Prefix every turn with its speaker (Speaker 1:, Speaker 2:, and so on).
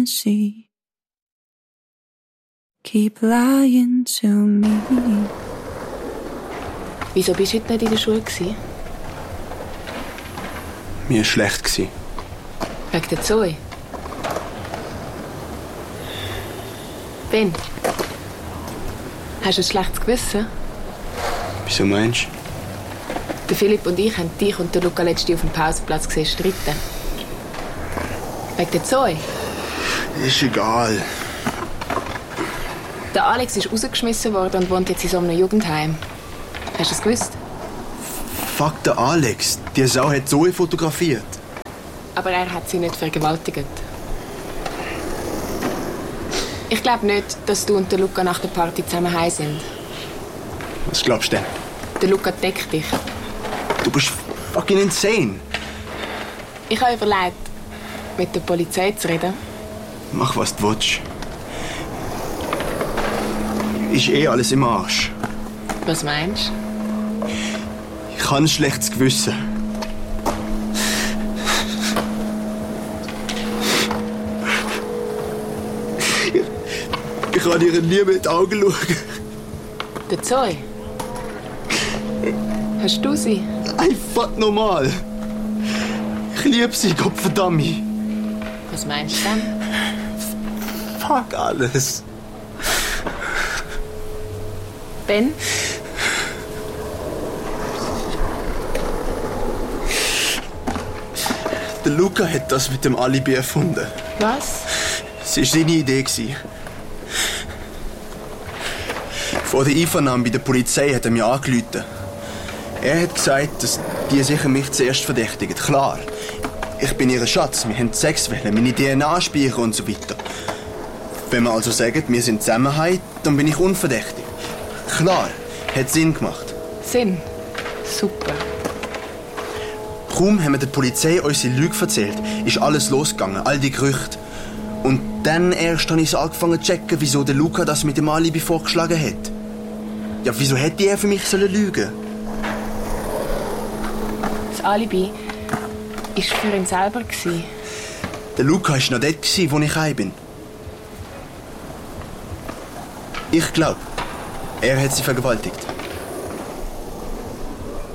Speaker 1: see. Keep lying to me.
Speaker 2: Wieso bist du heute nicht in der Schule gewesen?
Speaker 3: Mir war schlecht.
Speaker 2: Wegen der Zoe? Ben, hast du ein schlechtes Gewissen?
Speaker 3: Wieso meinst du?
Speaker 2: Der Philipp und ich haben dich und den Luca letzte auf dem Pausenplatz gesehen streiten. Wegen der Zoe?
Speaker 3: Ist egal.
Speaker 2: Der Alex ist rausgeschmissen worden und wohnt jetzt in so einem Jugendheim. Hast du es gewusst?
Speaker 3: Fuck, der Alex. Die Sau hat Zoe fotografiert.
Speaker 2: Aber er hat sie nicht vergewaltigt. Ich glaube nicht, dass du und der Luca nach der Party zusammen heim sind.
Speaker 3: Was glaubst du denn?
Speaker 2: Der Luca deckt dich.
Speaker 3: Du bist fucking insane.
Speaker 2: Ich habe überlegt, mit der Polizei zu reden.
Speaker 3: Mach, was du willst. Ist eh alles im Arsch.
Speaker 2: Was meinst du?
Speaker 3: Ich habe ein schlechtes Gewissen. Ich kann ihr nie mehr in die Augen schauen.
Speaker 2: Der Zoe? Hast du sie?
Speaker 3: Ey, fuck normal. Ich liebe sie, Gottverdammt.
Speaker 2: Was meinst du denn?
Speaker 3: Fuck alles.
Speaker 2: Ben?
Speaker 3: Der Luca hat das mit dem Alibi erfunden.
Speaker 2: Was?
Speaker 3: Es war seine Idee. Vor der Einvernahme bei der Polizei hat er mich angerufen. Er hat gesagt, dass die sicher mich zuerst verdächtigen. Klar, ich bin ihr Schatz, wir haben Sex wollen, meine DNA speichern und so weiter. Wenn wir also sagen, wir sind zusammen, dann bin ich unverdächtig. Klar, hat Sinn gemacht.
Speaker 2: Sinn? Super.
Speaker 3: Kaum haben wir der Polizei unsere Lüge erzählt, ist alles losgegangen, all die Gerüchte. Und dann erst habe ich angefangen zu checken, wieso der Luca das mit dem Alibi vorgeschlagen hat. Ja, wieso hätte er für mich lügen sollen?
Speaker 2: Das Alibi war für ihn selber.
Speaker 3: Der Luca war noch dort, wo ich heim bin. Ich glaube, er hat sie vergewaltigt.